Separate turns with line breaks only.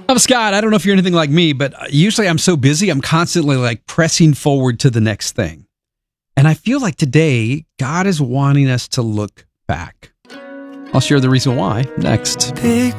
I'm Scott. I don't know if you're anything like me, but usually I'm so busy, I'm constantly like pressing forward to the next thing. And I feel like today, God is wanting us to look back. I'll share the reason why next.